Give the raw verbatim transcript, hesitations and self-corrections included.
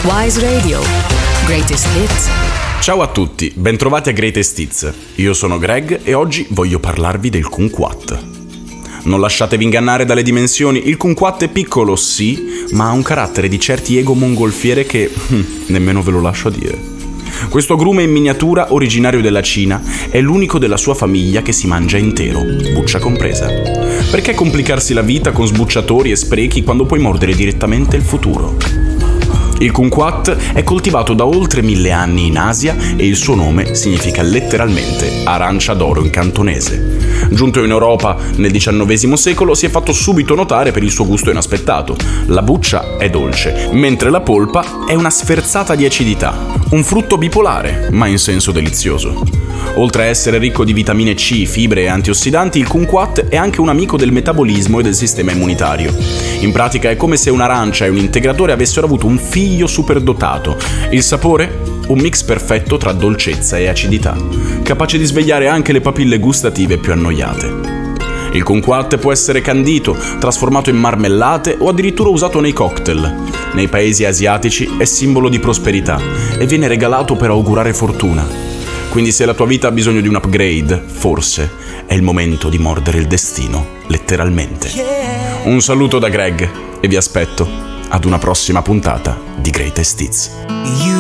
Wise Radio. Greatest Hits. Ciao a tutti, bentrovati a Greatest Hits. Io sono Greg e oggi voglio parlarvi del kumquat. Non lasciatevi ingannare dalle dimensioni, il kumquat è piccolo, sì, ma ha un carattere di certi ego mongolfiere che hm, nemmeno ve lo lascio dire. Questo agrume in miniatura, originario della Cina, è l'unico della sua famiglia che si mangia intero, buccia compresa. Perché complicarsi la vita con sbucciatori e sprechi quando puoi mordere direttamente il futuro? Il kumquat è coltivato da oltre mille anni in Asia e il suo nome significa letteralmente arancia d'oro in cantonese. Giunto in Europa nel diciannovesimo secolo si è fatto subito notare per il suo gusto inaspettato. La buccia è dolce, mentre la polpa è una sferzata di acidità. Un frutto bipolare, ma in senso delizioso. Oltre a essere ricco di vitamine C, fibre e antiossidanti, il kumquat è anche un amico del metabolismo e del sistema immunitario. In pratica è come se un'arancia e un integratore avessero avuto un figlio superdotato. Il sapore? Un mix perfetto tra dolcezza e acidità, capace di svegliare anche le papille gustative più annoiate. Il kumquat può essere candito, trasformato in marmellate o addirittura usato nei cocktail. Nei paesi asiatici è simbolo di prosperità e viene regalato per augurare fortuna. Quindi se la tua vita ha bisogno di un upgrade, forse è il momento di mordere il destino, letteralmente. Un saluto da Greg e vi aspetto ad una prossima puntata di Greatest Hits.